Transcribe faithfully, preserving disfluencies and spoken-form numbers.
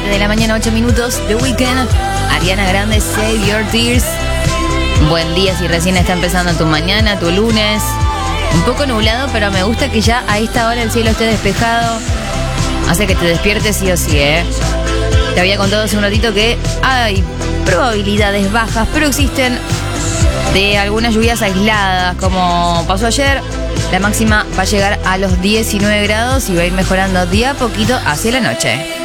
siete de la mañana, ocho minutos. The Weeknd, Ariana Grande, Save Your Tears. Buen día si recién está empezando tu mañana, tu lunes. Un poco nublado, pero me gusta que ya a esta hora el cielo esté despejado. Hace que te despiertes sí o sí, ¿eh? Te había contado hace un ratito que hay probabilidades bajas, pero existen, de algunas lluvias aisladas, como pasó ayer. La máxima va a llegar a los diecinueve grados y va a ir mejorando día a poquito hacia la noche.